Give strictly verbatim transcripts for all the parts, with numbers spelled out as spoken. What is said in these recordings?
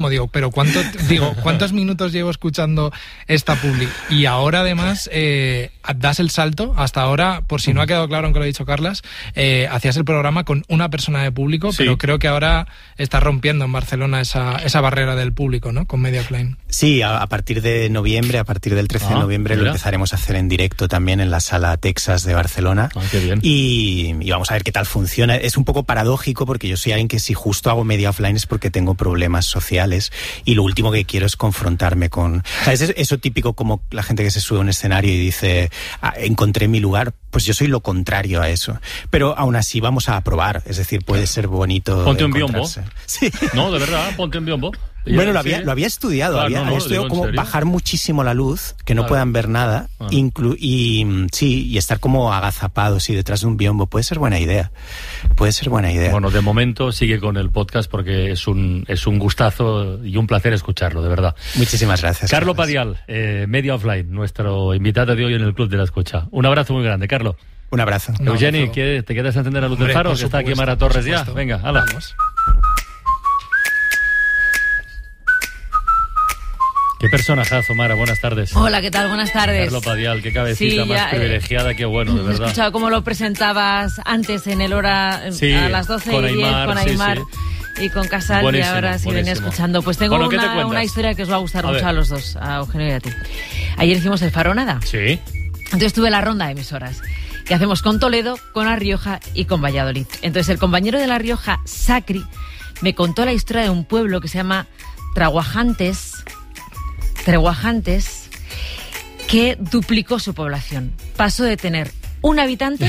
mismo, digo, pero ¿cuánto, digo, ¿cuántos minutos llevo escuchando esta publi? Y ahora además eh, das el salto, hasta ahora, por si no ha quedado claro en que lo ha dicho Carlas, eh, hacías el programa con una persona de público, sí. pero creo que ahora estás rompiendo en Barcelona esa, esa barrera del público, ¿no? Con Media Offline. Sí, a, a partir de noviembre, a partir del trece ah, de noviembre mira. Lo empezaremos a hacer en directo también en la Sala Texas de Barcelona. Ah, qué bien. Y, y vamos a ver qué tal funciona. Es un poco paradójico porque yo soy alguien que si justo hago Media Offline es porque tengo problemas sociales y lo último que quiero es confrontarme con... ¿Sabes? Eso típico como la gente que se sube a un escenario y dice, ah, encontré mi lugar. Pues yo soy lo contrario a eso. Pero aún así vamos a probar. Es decir, puede ser bonito. Ponte un biombo. Sí. No, de verdad, ponte un biombo. Bueno, lo había, lo había estudiado, claro, había, no, no, había estudiado como bajar muchísimo la luz, que no claro. puedan ver nada, ah. inclu- y sí, y estar como agazapados y detrás de un biombo. Puede ser buena idea, puede ser buena idea. Bueno, de momento sigue con el podcast porque es un es un gustazo y un placer escucharlo, de verdad. Muchísimas gracias. Carlo Padial, eh, Media Offline, nuestro invitado de hoy en el Club de la Escucha. Un abrazo muy grande, Carlo. Un abrazo. Eugeni, ¿te quedas a encender la luz Hombre, del faro? Que supuesto, está aquí Mara Torres ya. Venga, hala. Vamos. Qué personajazo, Mara, buenas tardes. Hola, ¿qué tal? Buenas tardes. Carlo Padial, qué cabecita sí, más ya, privilegiada, eh, qué bueno, de verdad. He escuchado cómo lo presentabas antes en el hora, sí, a las doce con y diez, Aymar, con Aymar sí, sí. y con Casal, buenísimo, y ahora sí buenísimo. venía escuchando. Pues tengo bueno, una, una historia que os va a gustar a mucho ver. a los dos, a Eugenio y a ti. Ayer hicimos el Faro Nada. Sí. Entonces tuve la ronda de emisoras que hacemos con Toledo, con La Rioja y con Valladolid. Entonces el compañero de La Rioja, Sacri, me contó la historia de un pueblo que se llama Traguajantes, Traguajantes, que duplicó su población. Pasó de tener un habitante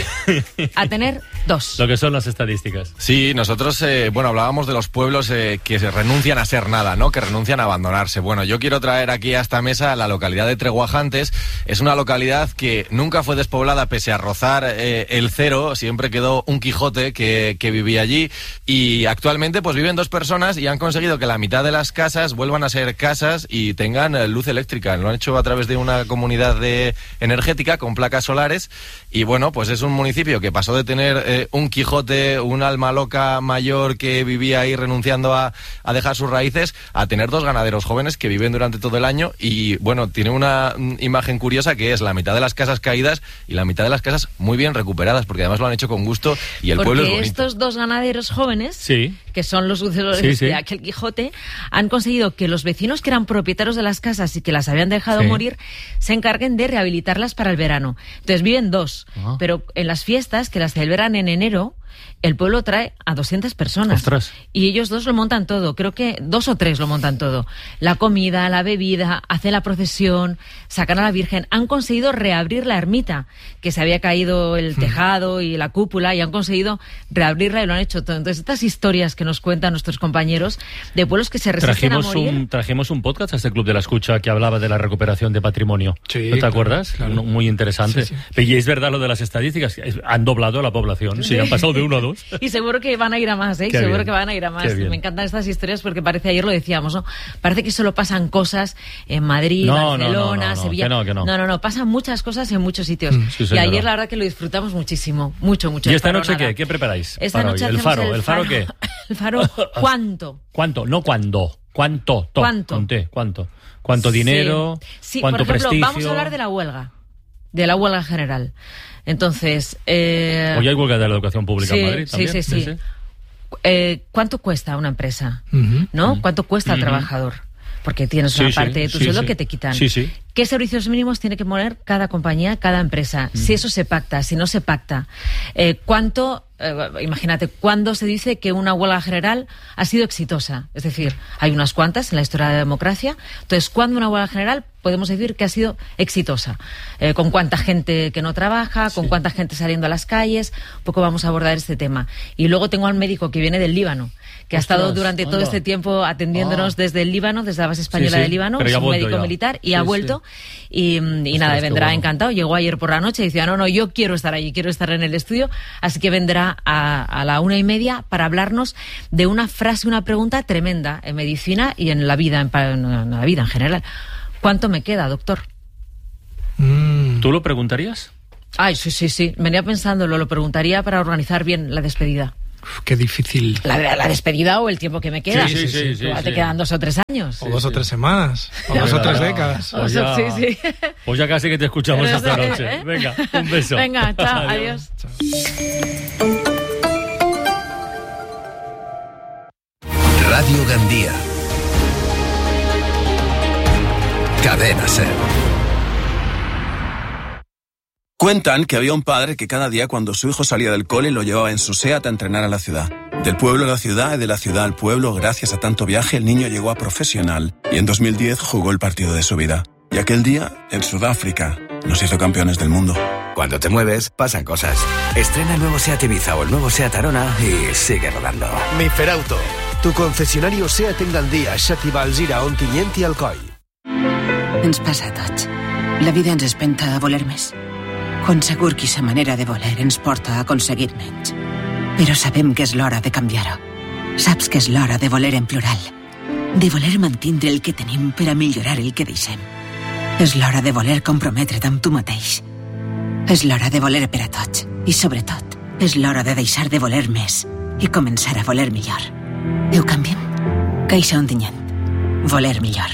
a tener dos. Lo que son las estadísticas. Sí, nosotros, eh, bueno, hablábamos de los pueblos eh, que se renuncian a ser nada, ¿no? Que renuncian a abandonarse. Bueno, yo quiero traer aquí a esta mesa la localidad de Traguajantes. Es una localidad que nunca fue despoblada pese a rozar eh, el cero. Siempre quedó un Quijote que, que vivía allí. Y actualmente pues viven dos personas y han conseguido que la mitad de las casas vuelvan a ser casas y tengan eh, luz eléctrica. Lo han hecho a través de una comunidad de energética con placas solares. Y bueno, pues es un municipio que pasó de tener eh, un Quijote, un alma loca mayor que vivía ahí renunciando a, a dejar sus raíces, a tener dos ganaderos jóvenes que viven durante todo el año y bueno, tiene una mm, imagen curiosa que es la mitad de las casas caídas y la mitad de las casas muy bien recuperadas, porque además lo han hecho con gusto y el porque pueblo es bonito. Estos dos ganaderos jóvenes, sí. que son los sucesores sí, sí. de aquel Quijote, han conseguido que los vecinos que eran propietarios de las casas y que las habían dejado sí. morir se encarguen de rehabilitarlas para el verano. Entonces viven dos, ah. pero en las fiestas, que las celebran en enero, el pueblo trae a doscientas personas. Ostras. Y ellos dos lo montan todo. Creo que dos o tres lo montan todo. La comida, la bebida, hacen la procesión, sacan a la Virgen. Han conseguido reabrir la ermita, que se había caído el tejado y la cúpula, y han conseguido reabrirla y lo han hecho todo. Entonces, estas historias que nos cuentan nuestros compañeros de pueblos que se resisten trajimos a morir... Un, trajimos un podcast a este Club de la Escucha que hablaba de la recuperación de patrimonio. Sí, ¿No te claro, acuerdas? Claro. Muy interesante. Sí, sí. Y es verdad lo de las estadísticas. Han doblado a la población. Sí, han pasado de uno a dos. Y seguro que van a ir a más, ¿eh? Qué Seguro bien. que van a ir a más. Me encantan estas historias porque parece, ayer lo decíamos, ¿no? Parece que solo pasan cosas en Madrid, no, Barcelona, no, no, no, Sevilla. Que no, que no. no, no, no, pasan muchas cosas en muchos sitios. Sí, y ayer la verdad que lo disfrutamos muchísimo, mucho, mucho. ¿Y esta faro, noche nada. qué? ¿Qué preparáis? Esta para noche hoy? El hacemos faro, ¿el faro qué? El faro, ¿cuánto? ¿Cuánto? No cuándo. ¿Cuánto? To, ¿Cuánto? Con T, ¿cuánto? ¿Cuánto dinero? Sí, sí, ¿Cuánto por ejemplo, prestigio? vamos a hablar de la huelga, de la huelga general. Entonces... Eh... Hoy hay huelga de la educación pública sí, en Madrid también. Sí, sí, sí. sí. Eh, ¿Cuánto cuesta una empresa? Uh-huh. ¿No? Uh-huh. ¿Cuánto cuesta el uh-huh. trabajador? Porque tienes sí, una sí, parte de tu sí, sueldo sí. que te quitan. Sí, sí. ¿Qué servicios mínimos tiene que poner cada compañía, cada empresa? Uh-huh. Si eso se pacta, si no se pacta. Eh, ¿Cuánto... Eh, imagínate, ¿cuándo se dice que una huelga general ha sido exitosa? Es decir, hay unas cuantas en la historia de la democracia. Entonces, ¿cuándo una huelga general podemos decir que ha sido exitosa? Eh, ¿Con cuánta gente que no trabaja? ¿Con sí. cuánta gente saliendo a las calles? Un poco vamos a abordar este tema. Y luego tengo al médico que viene del Líbano, que Ostras, ha estado durante anda. todo este tiempo atendiéndonos oh. desde el Líbano, desde la base española sí, sí. del Líbano, es un médico ya. militar, y sí, ha vuelto. Sí. Y, y nada, vendrá bueno. encantado. Llegó ayer por la noche y decía, no, no, yo quiero estar allí, quiero estar en el estudio, así que vendrá A, a la una y media para hablarnos de una frase, una pregunta tremenda en medicina y en la vida, en, en la vida en general. ¿Cuánto me queda, doctor? Mm. ¿Tú lo preguntarías? Ay, sí, sí, sí. Venía pensándolo, lo preguntaría para organizar bien la despedida. Uf, qué difícil. La, la despedida o el tiempo que me queda. Sí, sí, sí, sí, Igual sí. te quedan dos o tres años. O dos o tres semanas. O dos o tres décadas. Pues ya, Sí, sí. pues ya casi que te escuchamos Pero esta eso, noche. ¿eh? Venga, un beso. Venga, chao, adiós. Radio Gandía. Cadena Ser. Cuentan que había un padre que cada día cuando su hijo salía del cole lo llevaba en su SEAT a entrenar a la ciudad. Del pueblo a la ciudad y de la ciudad al pueblo, gracias a tanto viaje, el niño llegó a profesional y en dos mil diez jugó el partido de su vida. Y aquel día, en Sudáfrica, nos hizo campeones del mundo. Cuando te mueves, pasan cosas. Estrena el nuevo SEAT Ibiza o el nuevo SEAT Arona y sigue rodando. Miferauto, tu concesionario SEAT en Gandia, Xàtiva, Alzira, Ontinyent i Alcoi. Ens passa a tots. La vida ens espenta a voler més. Quan segur que sa manera de voler ens porta a aconseguir menys. Però sabem que és l'hora de canviar-ho. Saps que és l'hora de voler en plural. De voler mantindre el que tenim per a millorar el que deixem. És l'hora de voler comprometre't amb tu mateix. És l'hora de voler per a tots. I sobretot, és l'hora de deixar de voler més i començar a voler millor. Ho canviem? Caixa Ontinyent. Voler millor.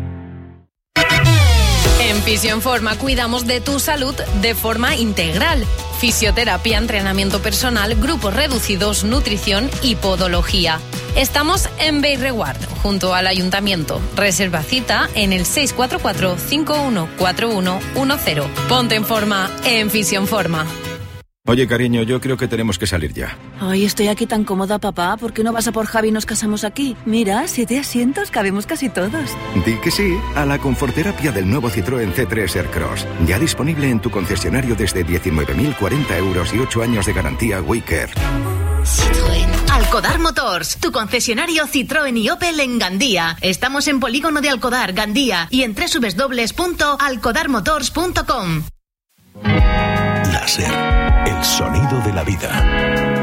En Fisioenforma cuidamos de tu salud de forma integral. Fisioterapia, entrenamiento personal, grupos reducidos, nutrición y podología. Estamos en Bellreguard, junto al Ayuntamiento. Reserva cita en el seis cuatro cuatro, cinco uno cuatro uno uno cero. Ponte en forma en Fisioenforma. Oye, cariño, yo creo que tenemos que salir ya. Ay, estoy aquí tan cómoda, papá. ¿Por qué no vas a por Javi y nos casamos aquí? Mira, siete asientos, cabemos casi todos. Di que sí a la conforterapia del nuevo Citroën C tres Aircross. Ya disponible en tu concesionario desde diecinueve mil cuarenta euros y ocho años de garantía Wicker. Citroën. Alcodar Motors, tu concesionario Citroën y Opel en Gandía. Estamos en Polígono de Alcodar, Gandía, y en doble u doble u doble u punto alcodar motors punto com. Láser, el sonido de la vida.